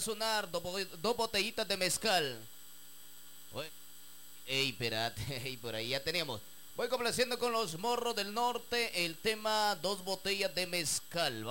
sonar dos botellitas de mezcal. Bueno, ey, espérate, ey, por ahí ya teníamos. Voy complaciendo con los Morros del Norte el tema Dos botellas de mezcal.